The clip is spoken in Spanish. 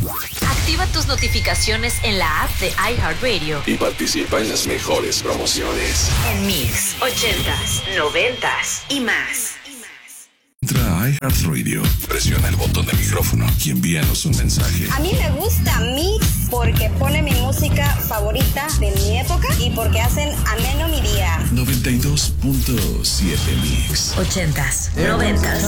Activa tus notificaciones en la app de iHeartRadio y participa en las mejores promociones. en Mix 80s, 90s y más. Entra a iHeartRadio, presiona el botón de micrófono y envíanos un mensaje. A mí me gusta Mix porque pone mi música favorita de mi época y porque hacen ameno mi día. 92.7 Mix. 80s, 90s.